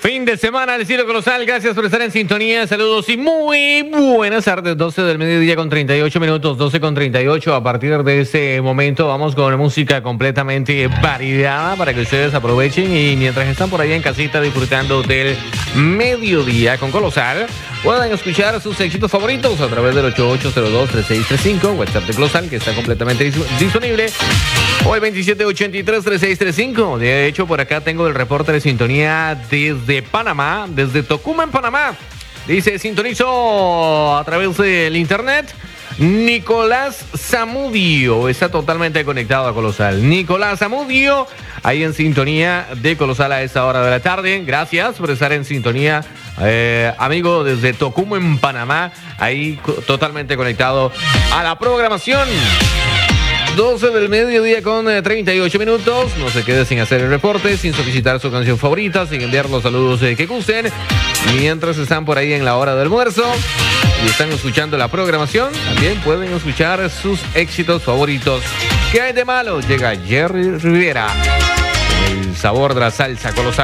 Fin de semana al estilo colosal, gracias por estar en sintonía, saludos y muy buenas tardes, 12 del mediodía con 38 minutos, 12 con 38, a partir de ese momento vamos con música completamente variada para que ustedes aprovechen y mientras están por allá en casita disfrutando del mediodía con Colosal, puedan escuchar sus éxitos favoritos a través del 8802-3635, WhatsApp de Colosal que está completamente disponible, o el 2783-3635, de hecho por acá tengo el reporte de sintonía desde Panamá, desde Tocumen, Panamá. Dice, sintonizo a través del internet. Nicolás Zamudio está totalmente conectado a Colosal. Nicolás Zamudio, ahí en sintonía de Colosal a esta hora de la tarde. Gracias por estar en sintonía, amigo desde Tocumen, Panamá, ahí totalmente conectado a la programación. 12 del mediodía con 38 minutos. No se quede sin hacer el reporte, sin solicitar su canción favorita, sin enviar los saludos que gusten. Mientras están por ahí en la hora del almuerzo y están escuchando la programación, también pueden escuchar sus éxitos favoritos. ¿Qué hay de malo? Llega Jerry Rivera, el sabor de la salsa colosal.